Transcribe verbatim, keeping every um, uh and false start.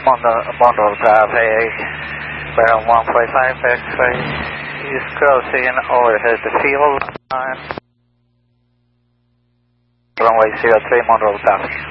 Monroe traffic, bearing one five five X-ray, is crossing overhead the field line, runway zero three Monroe traffic.